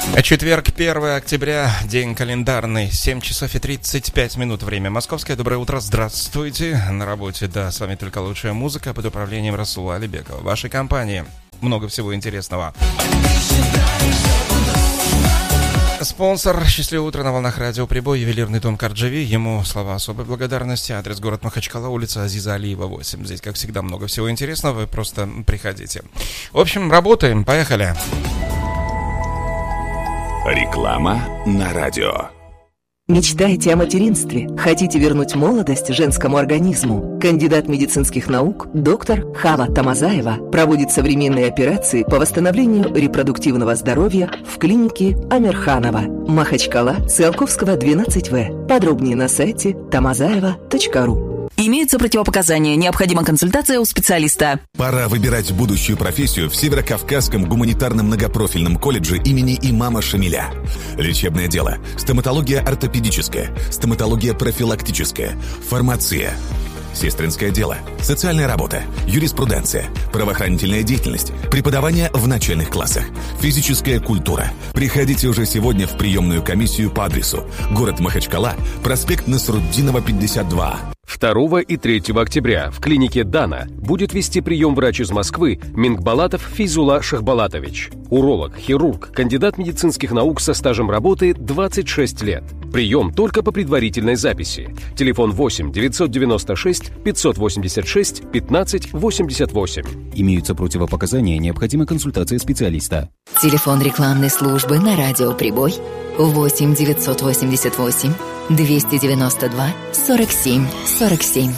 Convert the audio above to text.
Четверг, 1 октября, день календарный, 7 часов и 35 минут, время московское. Доброе утро, здравствуйте. На работе, да, с вами только лучшая музыка под управлением Расула Алибекова. В вашей компании много всего интересного. Спонсор «Счастливое утро» на волнах радио «Прибой», ювелирный дом Карджави. Ему слова особой благодарности. Адрес: город Махачкала, улица Азиза Алиева, 8. Здесь, как всегда, много всего интересного. Вы просто приходите. В общем, работаем. Поехали. Реклама на радио. Мечтаете о материнстве? Хотите вернуть молодость женскому организму? Кандидат медицинских наук доктор Хава Тамазаева проводит современные операции по восстановлению репродуктивного здоровья в клинике Амирханова, Махачкала, Циолковского, 12В. Подробнее на сайте tamazayeva.ru. Имеются противопоказания. Необходима консультация у специалиста. Пора выбирать будущую профессию в Северокавказском гуманитарном многопрофильном колледже имени имама Шамиля. Лечебное дело, стоматология ортопедическая, стоматология профилактическая, фармация, сестринское дело, социальная работа, юриспруденция, правоохранительная деятельность, преподавание в начальных классах, физическая культура. Приходите уже сегодня в приемную комиссию по адресу: город Махачкала, проспект Насруддинова, 52. 2 и 3 октября в клинике «Дана» будет вести прием врач из Москвы Мингбалатов Фейзула Шахбалатович. Уролог, хирург, кандидат медицинских наук со стажем работы 26 лет. Прием только по предварительной записи. Телефон 8 996 586 15 88. Имеются противопоказания, необходима консультация специалиста. Телефон рекламной службы на радио «Прибой» 8 988 292 47 47.